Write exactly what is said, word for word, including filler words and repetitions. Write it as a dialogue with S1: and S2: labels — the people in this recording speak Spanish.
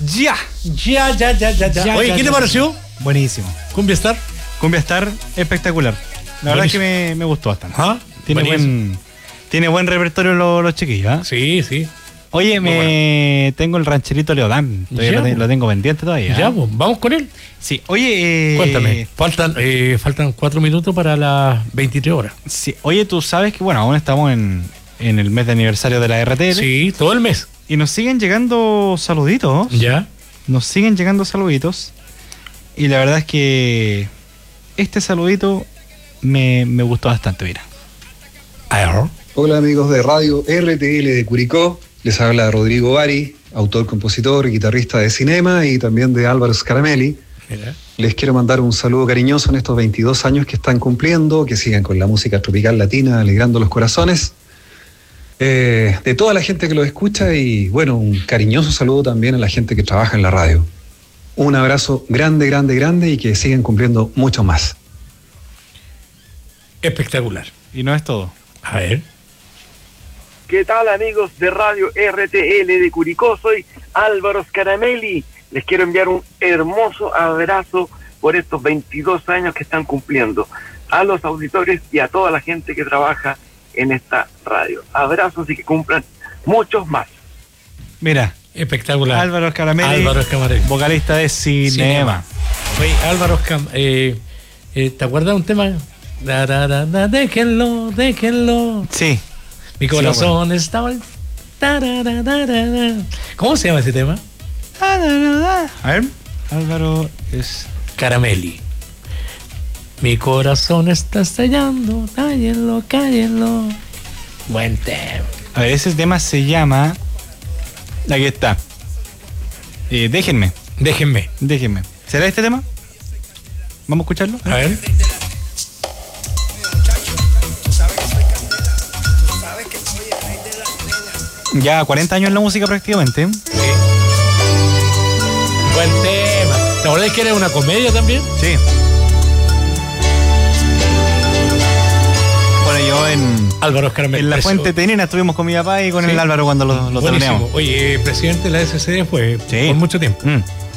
S1: Ya, ya, ya, ya, ya, ya. Oye,
S2: ya,
S1: ¿qué
S2: ya,
S1: te pareció?
S2: Buenísimo.
S1: ¿Cumbia Star?
S2: Cumbia Star, espectacular. La verdad es que me, me gustó bastante.
S1: ¿Ah?
S2: Tiene buen, tiene buen repertorio los, los chiquillos, ¿eh?
S1: Sí, sí.
S2: Oye,
S1: Muy
S2: me
S1: bueno.
S2: tengo el rancherito Leodán. Todavía
S1: Ya,
S2: lo, te-
S1: pues.
S2: lo tengo pendiente todavía.
S1: Ya,
S2: ¿eh?
S1: pues, vamos con él.
S2: Sí, oye, eh,
S1: Cuéntame. Faltan, eh, faltan cuatro minutos para las veintitrés horas.
S2: sí, oye, tú sabes que, bueno, aún estamos en, en el mes de aniversario de la R T L.
S1: Sí, todo el mes.
S2: Y nos siguen llegando saluditos.
S1: Ya.
S2: Nos siguen llegando saluditos. Y la verdad es que este saludito me, me gustó bastante, mira.
S3: Hola amigos de Radio R T L de Curicó, les habla Rodrigo Bari, autor, compositor y guitarrista de Cinema y también de Álvaro Scaramelli.
S1: Mira.
S3: Les quiero mandar un saludo cariñoso en estos veintidós años que están cumpliendo, que sigan con la música tropical latina alegrando los corazones. Eh, de toda la gente que los escucha y bueno, un cariñoso saludo también a la gente que trabaja en la radio. Un abrazo grande, grande, grande y que sigan cumpliendo mucho más.
S1: Espectacular.
S2: Y no es todo.
S1: A ver.
S4: ¿Qué tal amigos de Radio R T L de Curicó? Soy Álvaro Scaramelli. Les quiero enviar un hermoso abrazo por estos veintidós años que están cumpliendo. A los auditores y a toda la gente que trabaja en esta radio. Abrazos y que cumplan muchos más.
S2: Mira,
S1: Espectacular.
S2: Álvaro Scaramelli,
S1: Álvaro Scaramelli.
S2: vocalista de Cinema.
S1: Cinema. Oye, Álvaro Scam, eh, eh, ¿te acuerdas de un tema? Da, da, da, da, déjenlo, déjenlo.
S2: Sí.
S1: Mi corazón está... Da, da, da, da, da, da. ¿Cómo se llama ese tema?
S2: A ver, Álvaro es...
S1: Caramelli. Mi corazón está estallando, cállenlo, cállenlo. Buen tema.
S2: A ver, ese tema se llama... Aquí está. Eh, déjenme,
S1: Déjenme.
S2: déjenme. ¿Será este tema? ¿Vamos a escucharlo?
S1: A ver.
S2: Ya cuarenta años en la música prácticamente.
S1: Sí. Buen tema. ¿Te acordás que era una comedia también?
S2: Sí. Bueno, yo en,
S1: Álvaro Caramelli.
S2: en la Fuente Tenina estuvimos con mi papá y con
S1: Sí.
S2: el Álvaro cuando lo, lo
S1: Buenísimo.
S2: terminamos.
S1: Oye, presidente de la S C D fue
S2: Sí.
S1: por mucho tiempo.
S2: Mm.